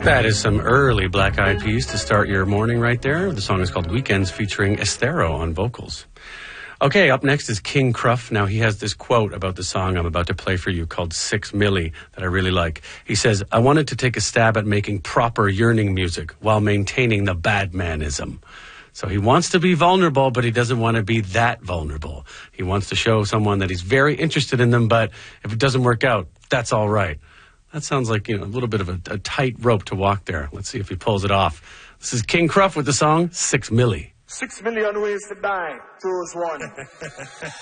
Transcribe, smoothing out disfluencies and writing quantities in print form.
That is some early Black Eyed Peas to start your morning right there. The song is called Weekends, featuring Estero on vocals. Okay, up next is King Cruff. Now, he has this quote about the song I'm about to play for you called 6 Milli that I really like. He says, "I wanted to take a stab at making proper yearning music while maintaining the badmanism." So he wants to be vulnerable, but he doesn't want to be that vulnerable. He wants to show someone that he's very interested in them, but if it doesn't work out, that's all right. That sounds like, a little bit of a tight rope to walk there. Let's see if he pulls it off. This is King Cruff with the song 6 Milli. 6 million ways to die. Choose one.